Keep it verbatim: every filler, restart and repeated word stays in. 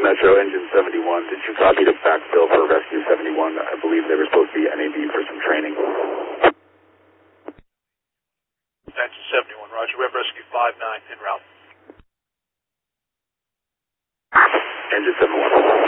Metro, Engine seventy-one. Did you copy to backfill for Rescue seventy-one? I believe they were supposed to be N A D for some training. Engine seventy-one, roger. We have Rescue five nine en route. Engine seventy-one.